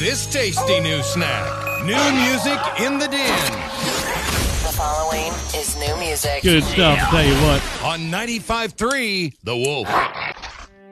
this tasty new snack. New music in the den. The following is new music. Good stuff, I'll tell you what. On 95.3, The Wolf.